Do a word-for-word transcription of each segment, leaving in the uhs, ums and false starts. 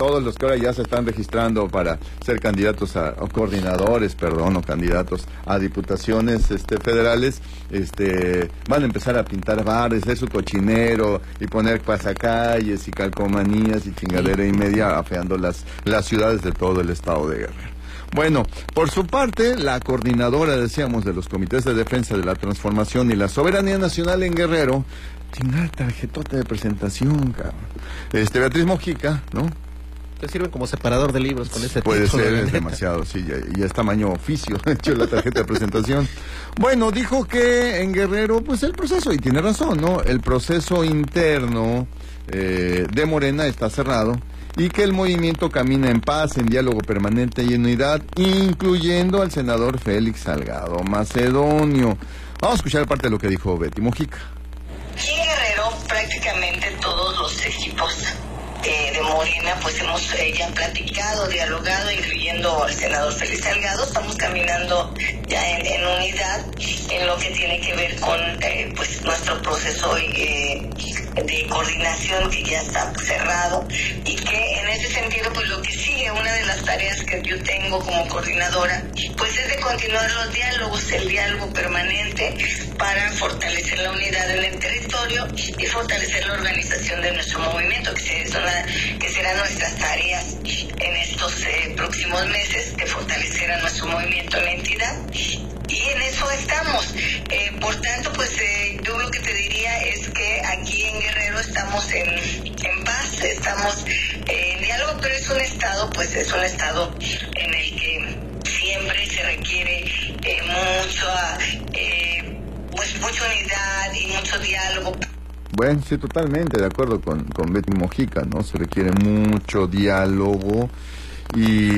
todos los que ahora ya se están registrando para ser candidatos a, o coordinadores, perdón, o candidatos a diputaciones este, federales, este, van a empezar a pintar bares, hacer su cochinero y poner pasacalles y calcomanías y chingadera y media, afeando las, las ciudades de todo el estado de Guerrero. Bueno, por su parte, la coordinadora, decíamos, de los comités de defensa de la transformación y la soberanía nacional en Guerrero, chingada tarjetota de presentación, cabrón. Este, Beatriz Mojica, ¿no? Te sirven como separador de libros con ese Puede título, ser, la es neta. demasiado, sí, ya, ya es tamaño oficio, de hecho, la tarjeta de presentación. Bueno, dijo que en Guerrero, pues el proceso, y tiene razón, ¿no? El proceso interno eh, de Morena está cerrado, y que el movimiento camina en paz, en diálogo permanente y en unidad, incluyendo al senador Félix Salgado Macedonio. Vamos a escuchar parte de lo que dijo Betty Mojica. Aquí en Guerrero prácticamente todos los equipos eh, de Morena pues hemos eh, ya platicado, dialogado, incluyendo al senador Félix Salgado. Estamos caminando ya en, en unidad en lo que tiene que ver con eh, pues nuestro proceso eh, de coordinación, que ya está cerrado, y que en ese sentido pues lo que sigue, una de las tareas que yo tengo como coordinadora pues es de continuar los diálogos, el diálogo permanente para fortalecer la unidad en el territorio y fortalecer la organización de nuestro movimiento, que, es una, que serán nuestras tareas en estos eh, próximos meses, de fortalecer a nuestro movimiento en la entidad. Y en eso estamos. Eh, por tanto, pues eh, yo lo que te diría es que aquí en Guerrero estamos en, en paz, estamos eh, en diálogo, pero es un estado, pues es un estado en el que siempre se requiere eh, mucha, eh, pues mucha unidad y mucho diálogo. Bueno, sí, totalmente de acuerdo con, con Betty Mojica, ¿no? Se requiere mucho diálogo y,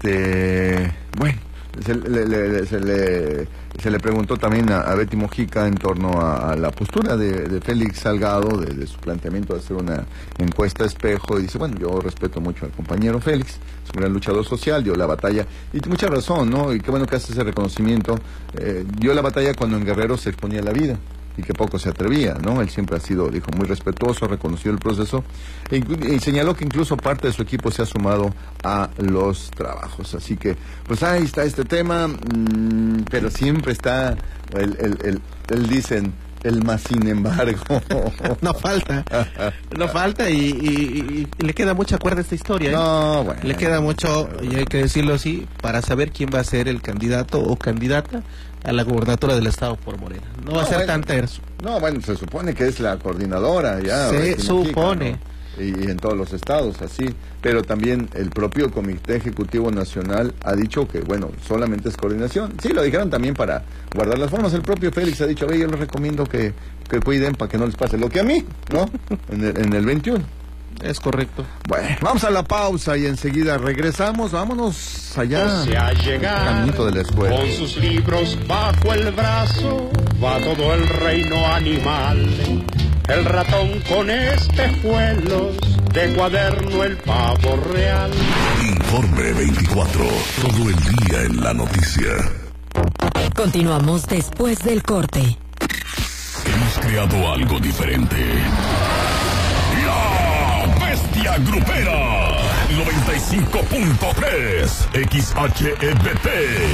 este, bueno, se le, le, se le, se le preguntó también a, a Betty Mojica en torno a, a la postura de, de Félix Salgado, de, de su planteamiento de hacer una encuesta espejo, y dice, bueno, yo respeto mucho al compañero Félix, es un gran luchador social, dio la batalla, y tiene mucha razón, ¿no? Y qué bueno que hace ese reconocimiento, eh, dio la batalla cuando en Guerrero se exponía la vida, y que poco se atrevía, ¿no? Él siempre ha sido, dijo, muy respetuoso, reconoció el proceso y, y señaló que incluso parte de su equipo se ha sumado a los trabajos. Así que, pues ahí está este tema, mmm, pero siempre está, el, el, el, el dicen, el más sin embargo. No falta, no falta y, y, y le queda mucha cuerda a esta historia, ¿eh? No, bueno. Le queda mucho, y hay que decirlo así, para saber quién va a ser el candidato o candidata a la gobernatura del estado por Morena. No, no va a ser bueno, tan terso. No, bueno, se supone que es la coordinadora ya. Se supone. Mojica, ¿no? Y, y en todos los estados, así. Pero también el propio Comité Ejecutivo Nacional ha dicho que, bueno, solamente es coordinación. Sí, lo dijeron también para guardar las formas. El propio Félix ha dicho, oye, yo les recomiendo que, que cuiden para que no les pase lo que a mí, ¿no? En el, en el veintiuno. Es correcto. Bueno, vamos a la pausa y enseguida regresamos. Vámonos allá. O sea, llegar caminito de la escuela. Con sus libros bajo el brazo va todo el reino animal. El ratón con espejuelos, de cuaderno el pavo real. Informe veinticuatro, todo el día en la noticia. Continuamos después del corte. Hemos creado algo diferente. La Bestia Grupera, noventa y cinco punto tres, X H E B P.